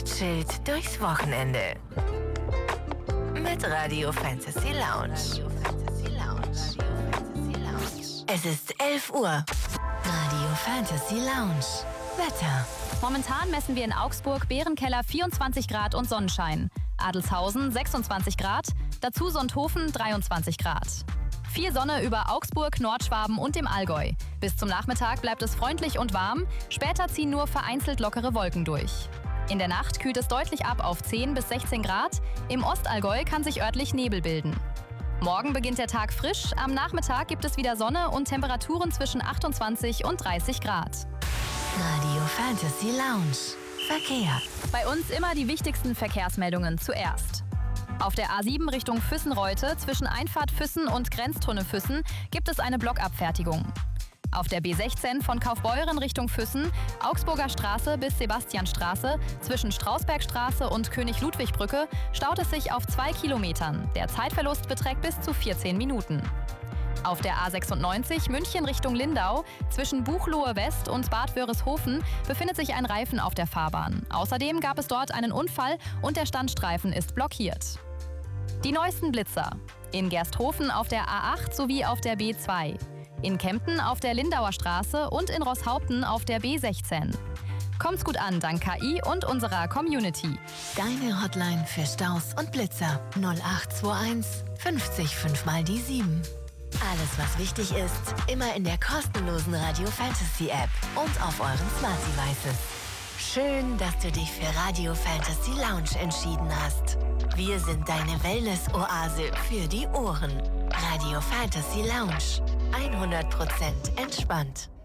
Gechillt durchs Wochenende. Mit Radio Fantasy Lounge. Es ist 11 Uhr. Radio Fantasy Lounge. Wetter. Momentan messen wir in Augsburg Bärenkeller 24 Grad und Sonnenschein. Adelshausen 26 Grad, dazu Sonthofen 23 Grad. Viel Sonne über Augsburg, Nordschwaben und dem Allgäu. Bis zum Nachmittag bleibt es freundlich und warm, später ziehen nur vereinzelt lockere Wolken durch. In der Nacht kühlt es deutlich ab auf 10 bis 16 Grad, im Ostallgäu kann sich örtlich Nebel bilden. Morgen beginnt der Tag frisch, am Nachmittag gibt es wieder Sonne und Temperaturen zwischen 28 und 30 Grad. Radio Fantasy Lounge. Verkehr. Bei uns immer die wichtigsten Verkehrsmeldungen zuerst. Auf der A7 Richtung Füssen-Reute zwischen Einfahrt Füssen und Grenztunnel Füssen gibt es eine Blockabfertigung. Auf der B16 von Kaufbeuren Richtung Füssen, Augsburger Straße bis Sebastianstraße, zwischen Strausbergstraße und König-Ludwig-Brücke staut es sich auf 2 Kilometern. Der Zeitverlust beträgt bis zu 14 Minuten. Auf der A96 München Richtung Lindau, zwischen Buchloe West und Bad Wörishofen befindet sich ein Reifen auf der Fahrbahn. Außerdem gab es dort einen Unfall und der Standstreifen ist blockiert. Die neuesten Blitzer. In Gersthofen auf der A8 sowie auf der B2. In Kempten auf der Lindauer Straße und in Rosshaupten auf der B16. Kommt's gut an, dank KI und unserer Community. Deine Hotline für Staus und Blitzer 0821 50 5 mal die 7. Alles, was wichtig ist, immer in der kostenlosen Radio Fantasy App und auf euren Smart Devices. Schön, dass du dich für Radio Fantasy Lounge entschieden hast. Wir sind deine Wellness-Oase für die Ohren. Radio Fantasy Lounge. 100% entspannt.